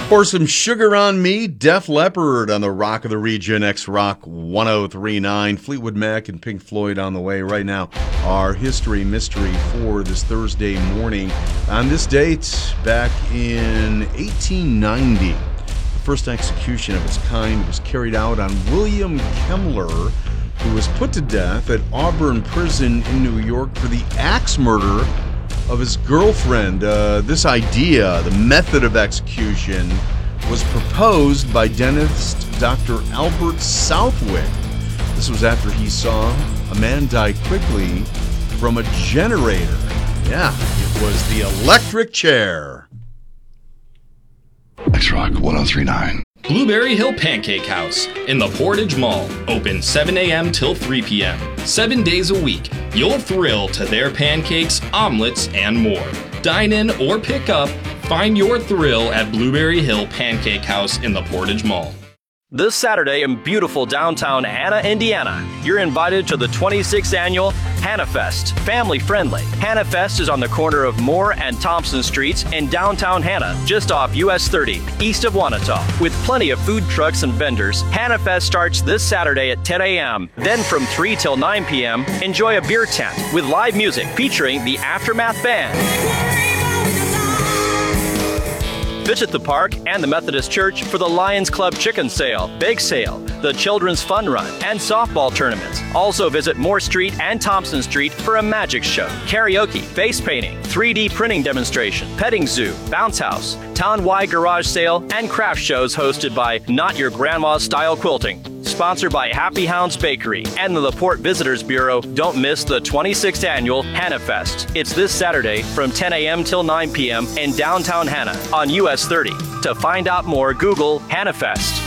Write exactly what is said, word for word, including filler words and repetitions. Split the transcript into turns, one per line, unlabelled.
Pour some sugar on me, Def Leppard on the Rock of the Region, X-Rock one oh three point nine. Fleetwood Mac and Pink Floyd on the way right now. Our history mystery for this Thursday morning. On this date, back in eighteen ninety, the first execution of its kind was carried out on William Kemmler, who was put to death at Auburn Prison in New York for the axe murder of his girlfriend. Uh, this idea, the method of execution, was proposed by dentist Doctor Albert Southwick. This was after he saw a man die quickly from a generator. Yeah, it was the electric chair.
X-Rock one oh three point nine.
Blueberry Hill Pancake House in the Portage Mall. Open seven a.m. till three p.m. Seven days a week. You'll thrill to their pancakes, omelets, and more. Dine in or pick up. Find your thrill at Blueberry Hill Pancake House in the Portage Mall.
This Saturday in beautiful downtown Hanna, Indiana, you're invited to the twenty-sixth annual Hanna Fest. Family friendly. Hanna Fest is on the corner of Moore and Thompson Streets in downtown Hanna, just off U S thirty, east of Wanata. With plenty of food trucks and vendors, Hanna Fest starts this Saturday at ten a.m. Then from three till nine p.m., enjoy a beer tent with live music featuring the Aftermath Band. Visit the park and the Methodist Church for the Lions Club Chicken Sale, Bake Sale, the Children's Fun Run, and softball tournaments. Also visit Moore Street and Thompson Street for a magic show, karaoke, face painting, three D printing demonstration, petting zoo, bounce house, town-wide garage sale, and craft shows hosted by Not Your Grandma's Style Quilting. Sponsored by Happy Hounds Bakery and the LaPorte Visitors Bureau. Don't miss the twenty-sixth annual Hanna Fest. It's this Saturday from ten a.m. till nine p.m. in downtown Hanna on U S thirty. To find out more, Google Hanna Fest.